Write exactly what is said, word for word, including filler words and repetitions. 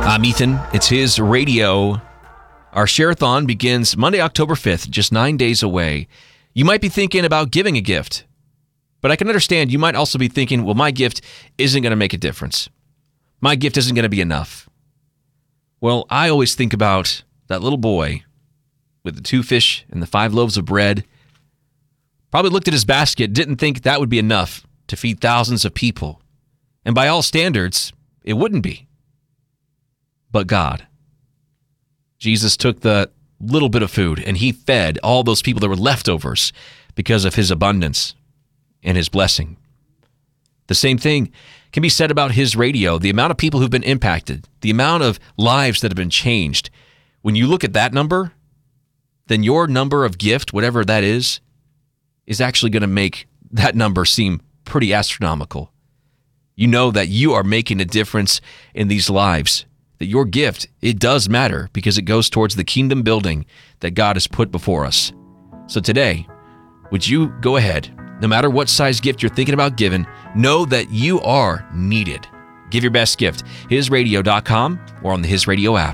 I'm Ethan. It's his radio. Our share-a-thon begins Monday, October fifth, just nine days away. You might be thinking about giving a gift, but I can understand you might also be thinking, well, my gift isn't going to make a difference. My gift isn't going to be enough. Well, I always think about that little boy with the two fish and the five loaves of bread. Probably looked at his basket, didn't think that would be enough to feed thousands of people. And by all standards, it wouldn't be. But God. Jesus took the little bit of food and he fed all those people that were leftovers because of his abundance and his blessing. The same thing can be said about his radio, the amount of people who've been impacted, the amount of lives that have been changed. When you look at that number, then your number of gift, whatever that is, is actually going to make that number seem pretty astronomical. You know that you are making a difference in these lives, that your gift, it does matter because it goes towards the kingdom building that God has put before us. So today, would you go ahead, no matter what size gift you're thinking about giving, know that you are needed. Give your best gift, his radio dot com or on the His Radio app.